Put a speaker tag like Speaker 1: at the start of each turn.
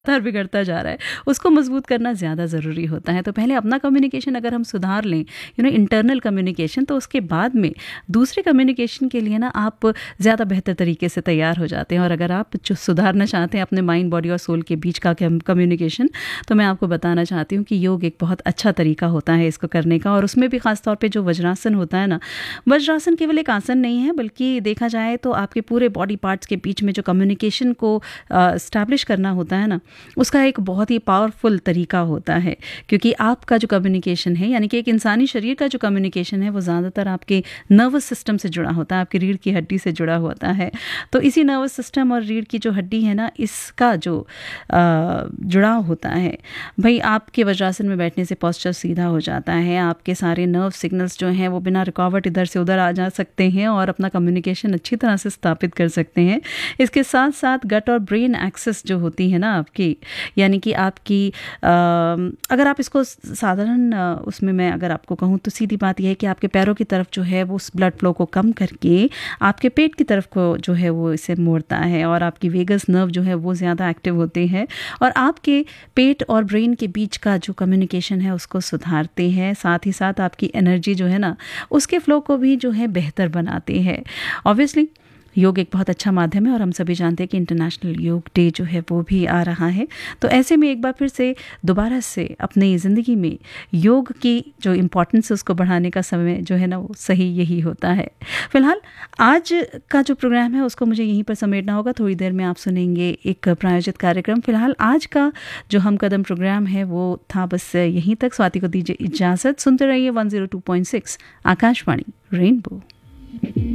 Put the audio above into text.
Speaker 1: लगातार बिगड़ता जा रहा है, उसको मजबूत करना ज़्यादा ज़रूरी होता है। तो पहले अपना कम्युनिकेशन अगर हम सुधार लें, इंटरनल कम्युनिकेशन, तो उसके बाद में दूसरे कम्युनिकेशन के लिए ना आप ज़्यादा बेहतर तरीके से तैयार हो जाते हैं। और अगर आप जो सुधारना चाहते हैं अपने माइंड, बॉडी और सोल के बीच का कम्युनिकेशन, तो मैं आपको बताना चाहती हूँ कि योग एक बहुत अच्छा तरीका होता है इसको करने का। और उसमें भी ख़ास तौर पे जो वज्रासन होता है ना, वज्रासन केवल एक आसन नहीं है, बल्कि देखा जाए तो आपके पूरे बॉडी पार्ट्स के बीच में जो कम्युनिकेशन को इस्टेब्लिश करना होता है ना, उसका एक बहुत ही पावरफुल तरीका होता है। क्योंकि आपका जो कम्युनिकेशन है, यानी कि एक इंसानी शरीर का जो कम्युनिकेशन है, वो ज़्यादातर आपके नर्वस सिस्टम से जुड़ा होता है, आपकी रीढ़ की हड्डी से जुड़ा होता है। तो इसी नर्वस सिस्टम और रीढ़ की जो हड्डी है ना, इसका जो जुड़ाव होता है, भाई आपके वज्रासन में बैठने से पोस्चर सीधा हो जाता है, आपके सारे नर्व सिग्नल्स जो हैं वो बिना रुकावट इधर से उधर आ जा सकते हैं और अपना कम्युनिकेशन अच्छी तरह से स्थापित कर सकते हैं। इसके साथ साथ गट और ब्रेन एक्सेस जो होती है ना आपकी, यानी कि आपकी अगर आप इसको साधारण उसमें मैं अगर आपको कहूँ तो सीधी बात यह है कि आपके पैरों की तरफ जो है वो उस ब्लड फ्लो को कम करके आपके पेट की तरफ को जो है वो इसे मोड़ता है, और आपकी वेगस नर्व जो है वो ज़्यादा एक्टिव होते हैं और आपके पेट और ब्रेन के बीच का जो कम्युनिकेशन है उसको सुधारते हैं। साथ ही साथ आपकी एनर्जी जो है ना, उसके फ्लो को भी जो है बेहतर बनाते हैं। ऑब्वियसली योग एक बहुत अच्छा माध्यम है और हम सभी जानते हैं कि इंटरनेशनल योग डे जो है वो भी आ रहा है। तो ऐसे में एक बार फिर से दोबारा से अपनी ज़िंदगी में योग की जो इम्पोर्टेंस है उसको बढ़ाने का समय जो है ना वो सही यही होता है। फिलहाल आज का जो प्रोग्राम है उसको मुझे यहीं पर समेटना होगा। थोड़ी देर में आप सुनेंगे एक प्रायोजित कार्यक्रम। फिलहाल आज का जो हम कदम प्रोग्राम है वो था बस यहीं तक। स्वाति को दीजिए इजाज़त। सुनते रहिए 102.6 आकाशवाणी रेनबो।